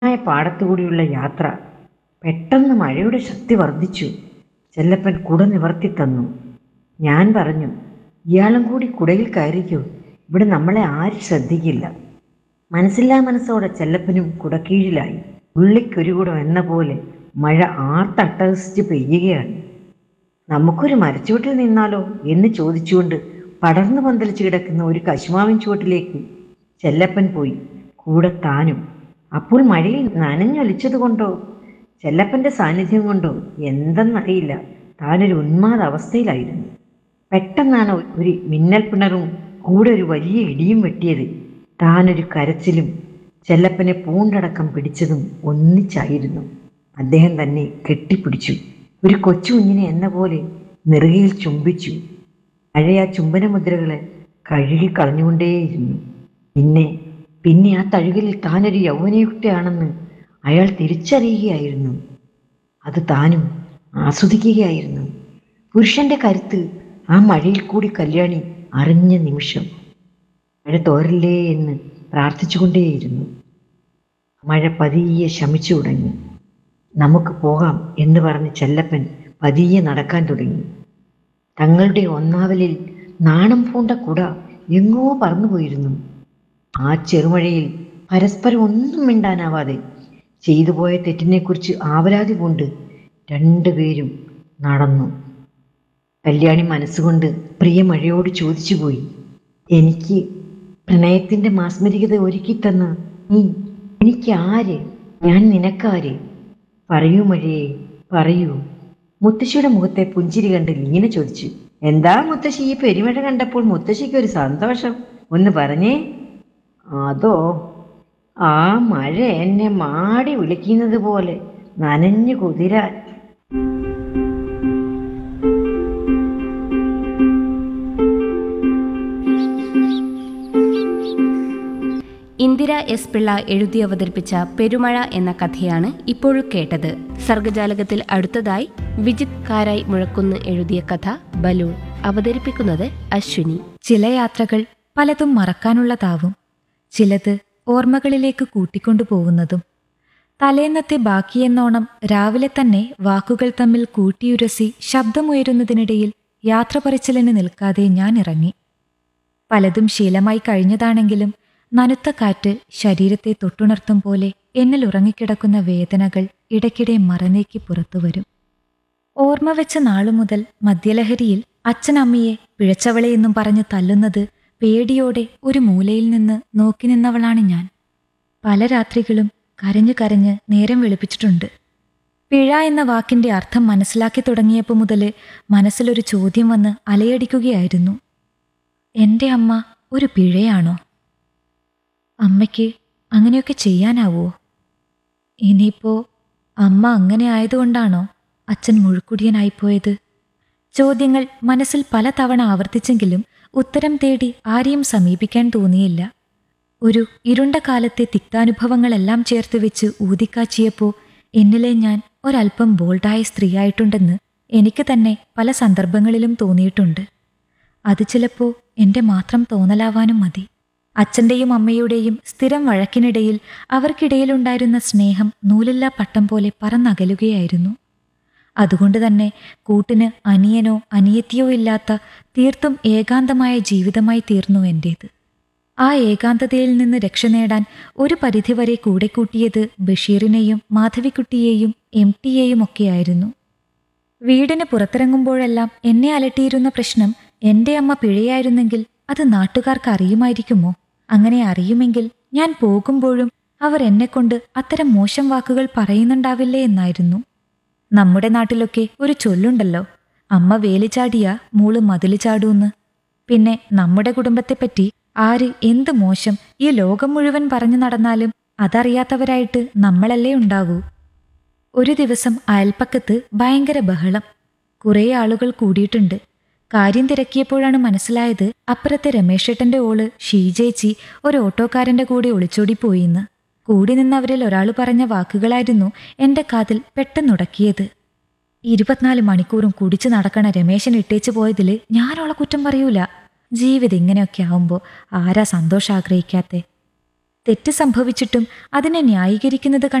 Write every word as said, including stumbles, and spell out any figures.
ായ പാടത്തുകൂടിയുള്ള യാത്ര. പെട്ടെന്ന് മഴയുടെ ശക്തി വർദ്ധിച്ചു. ചെല്ലപ്പൻ കുട നിവർത്തി തന്നു. ഞാൻ പറഞ്ഞു, ഇയാളും കൂടി കുടയിൽ കയറിക്കോ, ഇവിടെ നമ്മളെ ആരും ശ്രദ്ധിക്കില്ല. മനസ്സില്ലാ മനസ്സോടെ ചെല്ലപ്പനും കുടക്കീഴിലായി. ഉള്ളിക്കൊരു കുടം എന്ന പോലെ മഴ ആർത്തട്ടഹസിച്ച് പെയ്യുകയാണ്. നമുക്കൊരു മരച്ചുവട്ടിൽ നിന്നാലോ എന്ന് ചോദിച്ചുകൊണ്ട് പടർന്നു പന്തലിച്ച് കിടക്കുന്ന ഒരു കശുമാവിൻ ചുവട്ടിലേക്ക് ചെല്ലപ്പൻ പോയി, കൂടെ താനും. അപ്പോൾ മഴയിൽ നനഞ്ഞൊലിച്ചതുകൊണ്ടോ ചെല്ലപ്പൻ്റെ സാന്നിധ്യം കൊണ്ടോ എന്തെന്നറിയില്ല, താനൊരു ഉന്മാദ അവസ്ഥയിലായിരുന്നു. പെട്ടെന്നാണ് ഒരു മിന്നൽ പിണറും കൂടെ ഒരു വലിയ ഇടിയും വെട്ടിയത്. താനൊരു കരച്ചിലും ചെല്ലപ്പനെ പൂണ്ടടക്കം പിടിച്ചതും ഒന്നിച്ചായിരുന്നു. അദ്ദേഹം തന്നെ കെട്ടിപ്പിടിച്ചു, ഒരു കൊച്ചു കുഞ്ഞിനെ എന്ന പോലെ നെറുകയിൽ ചുംബിച്ചു. പഴയ ആ ചുംബനമുദ്രകളെ കഴുകി കളഞ്ഞുകൊണ്ടേയിരുന്നു. പിന്നെ പിന്നെ ആ തഴുകലിൽ താനൊരു യൗവനയുക്തയാണെന്ന് അയാൾ തിരിച്ചറിയുകയായിരുന്നു. അത് താനും ആസ്വദിക്കുകയായിരുന്നു. പുരുഷന്റെ കരുത്ത് ആ മഴയിൽ കൂടി കല്യാണി അറിഞ്ഞ നിമിഷം മഴ തോരല്ലേ എന്ന് പ്രാർത്ഥിച്ചുകൊണ്ടേയിരുന്നു. മഴ പതിയെ ശമിച്ചു തുടങ്ങി. നമുക്ക് പോകാം എന്ന് പറഞ്ഞ് ചെല്ലപ്പൻ പതിയെ നടക്കാൻ തുടങ്ങി. തങ്ങളുടെ ഒന്നാവലിൽ നാണം പൂണ്ട കുട എങ്ങോ പറന്നുപോയിരുന്നു. ആ ചെറുമഴയിൽ പരസ്പരം ഒന്നും മിണ്ടാനാവാതെ ചെയ്തുപോയ തെറ്റിനെക്കുറിച്ച് ആവലാതി കൊണ്ട് രണ്ടുപേരും നടന്നു. കല്യാണി മനസ്സുകൊണ്ട് പ്രിയ മഴയോട് ചോദിച്ചുപോയി, എനിക്ക് പ്രണയത്തിൻ്റെ മാസ്മരികത ഒരുക്കിത്തന്ന നീ എനിക്ക് ആര്? ഞാൻ നിനക്കാര്? പറയൂ മഴയെ, പറയൂ. മുത്തശ്ശിയുടെ മുഖത്തെ പുഞ്ചിരി കണ്ട് ലീന ചോദിച്ചു. എന്താ മുത്തശ്ശി, ഈ പെരുമഴ കണ്ടപ്പോൾ മുത്തശ്ശിക്ക് ഒരു സന്തോഷം? ഒന്ന് പറഞ്ഞേ. അതോ, ആ മഴ എന്നെ മാടി വിളിക്കുന്നത് പോലെ നനഞ്ഞു കുതിരാൻ. ഇന്ദിര എസ് പിള്ള എഴുതി അവതരിപ്പിച്ച പെരുമഴ എന്ന കഥയാണ് ഇപ്പോഴും കേട്ടത്. സർഗജാലകത്തിൽ അടുത്തതായി വിജിത് കാരായി മുഴക്കുന്ന് എഴുതിയ കഥ ബലൂൺ. അവതരിപ്പിക്കുന്നത് അശ്വിനി. ചില യാത്രകൾ പലതും മറക്കാനുള്ളതാവും, ചിലത് ഓർമ്മകളിലേക്ക് കൂട്ടിക്കൊണ്ടുപോകുന്നതും. തലേന്നത്തെ ബാക്കിയെന്നോണം രാവിലെ തന്നെ വാക്കുകൾ തമ്മിൽ കൂട്ടിയുരസി ശബ്ദമുയരുന്നതിനിടയിൽ യാത്ര പറച്ചിലിന് നിൽക്കാതെ ഞാൻ ഇറങ്ങി. പലതും ശീലമായി കഴിഞ്ഞതാണെങ്കിലും നനുത്ത കാറ്റ് ശരീരത്തെ തൊട്ടുണർത്തും പോലെ എന്നിൽ ഉറങ്ങിക്കിടക്കുന്ന വേദനകൾ ഇടയ്ക്കിടെ മറനീക്കി പുറത്തുവരും. ഓർമ്മ വെച്ച നാളുമുതൽ മദ്യലഹരിയിൽ അച്ഛനമ്മയെ പിഴച്ചവളെയെന്നും പറഞ്ഞ് തല്ലുന്നത് പേടിയോടെ ഒരു മൂലയിൽ നിന്ന് നോക്കി നിന്നവളാണ് ഞാൻ. പല രാത്രികളും കരഞ്ഞു കരഞ്ഞ് നേരം വെളുപ്പിച്ചിട്ടുണ്ട്. പിഴ എന്ന വാക്കിന്റെ അർത്ഥം മനസ്സിലാക്കി തുടങ്ങിയപ്പോൾ മുതൽ മനസ്സിലൊരു ചോദ്യം വന്ന് അലയടിക്കുകയായിരുന്നു. എൻ്റെ അമ്മ ഒരു പിഴയാണോ? അമ്മയ്ക്ക് അങ്ങനെയൊക്കെ ചെയ്യാനാവോ? ഇനിയിപ്പോ അമ്മ അങ്ങനെ ആയതുകൊണ്ടാണോ അച്ഛൻ മുഴുക്കുടിയനായിപ്പോയത്? ചോദ്യങ്ങൾ മനസ്സിൽ പലതവണ ആവർത്തിച്ചെങ്കിലും ഉത്തരം തേടി ആരെയും സമീപിക്കാൻ തോന്നിയില്ല. ഒരു ഇരുണ്ട കാലത്തെ തിക്താനുഭവങ്ങളെല്ലാം ചേർത്ത് വെച്ച് ഊതിക്കാച്ചിയപ്പോൾ എന്നിലെ ഞാൻ ഒരല്പം ബോൾഡായ സ്ത്രീയായിട്ടുണ്ടെന്ന് എനിക്ക് തന്നെ പല സന്ദർഭങ്ങളിലും തോന്നിയിട്ടുണ്ട്. അത് ചിലപ്പോൾ എൻ്റെ മാത്രം തോന്നലാവാനും മതി. അച്ഛൻ്റെയും അമ്മയുടെയും സ്ഥിരം വഴക്കിനിടയിൽ അവർക്കിടയിലുണ്ടായിരുന്ന സ്നേഹം നൂലില്ലാ പട്ടം പോലെ പറന്നകലുകയായിരുന്നു. അതുകൊണ്ട് തന്നെ കൂട്ടിന് അനിയനോ അനിയത്തിയോ ഇല്ലാത്ത തീർത്തും ഏകാന്തമായ ജീവിതമായി തീർന്നു എൻ്റേത്. ആ ഏകാന്തതയിൽ നിന്ന് രക്ഷ നേടാൻ ഒരു പരിധിവരെ കൂടെ കൂട്ടിയത് ബഷീറിനെയും മാധവിക്കുട്ടിയെയും എം ടിയെയും ഒക്കെയായിരുന്നു. വീടിന് പുറത്തിറങ്ങുമ്പോഴെല്ലാം എന്നെ അലട്ടിയിരുന്ന പ്രശ്നം എൻ്റെ അമ്മ പിഴയായിരുന്നെങ്കിൽ അത് നാട്ടുകാർക്ക് അറിയുമായിരിക്കുമോ? അങ്ങനെ അറിയുമെങ്കിൽ ഞാൻ പോകുമ്പോഴും അവർ എന്നെക്കൊണ്ട് അത്തരം മോശം വാക്കുകൾ പറയുന്നുണ്ടാവില്ലേ എന്നായിരുന്നു. നമ്മുടെ നാട്ടിലൊക്കെ ഒരു ചൊല്ലുണ്ടല്ലോ, അമ്മ വേലി ചാടിയാ മൂള് മതില് ചാടൂന്ന്. പിന്നെ നമ്മുടെ കുടുംബത്തെപ്പറ്റി ആര് എന്ത് മോശം ഈ ലോകം മുഴുവൻ പറഞ്ഞു നടന്നാലും അതറിയാത്തവരായിട്ട് നമ്മളല്ലേ ഉണ്ടാവൂ. ഒരു ദിവസം അയൽപ്പക്കത്ത് ഭയങ്കര ബഹളം. കുറേ ആളുകൾ കൂടിയിട്ടുണ്ട്. കാര്യം തിരക്കിയപ്പോഴാണ് മനസ്സിലായത് അപ്പുറത്തെ രമേശേട്ടന്റെ ഓള് ഷീജേച്ചി ഒരു ഓട്ടോക്കാരന്റെ കൂടെ ഒളിച്ചോടിപ്പോയിന്ന്. കൂടി നിന്നവരിൽ ഒരാൾ പറഞ്ഞ വാക്കുകളായിരുന്നു എൻ്റെ കാതിൽ പെട്ടെന്നുടക്കിയത്. ഇരുപത്തിനാല് മണിക്കൂറും കുടിച്ചു നടക്കണ രമേശൻ ഇട്ടേച്ചു പോയതിൽ ഞാനോളെ കുറ്റം പറയൂല. ജീവിതം ഇങ്ങനെയൊക്കെ ആവുമ്പോൾ ആരാ സന്തോഷം ആഗ്രഹിക്കാത്തെ? തെറ്റ് സംഭവിച്ചിട്ടും അതിനെ ന്യായീകരിക്കുന്നത് കണ്ട്